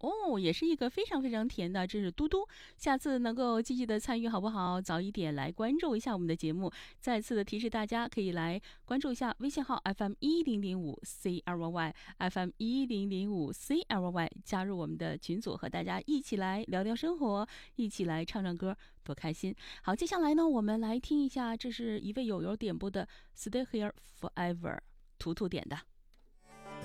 哦，也是一个非常非常甜的，这是嘟嘟。下次能够积极的参与好不好？早一点来关注一下我们的节目。再次的提示大家，可以来关注一下微信号 FM1005CLY，FM1005CLY，加入我们的群组，和大家一起来聊聊生活，一起来唱唱歌，多开心。好，接下来呢，我们来听一下，这是一位友友点播的《Stay Here Forever》，图图点的。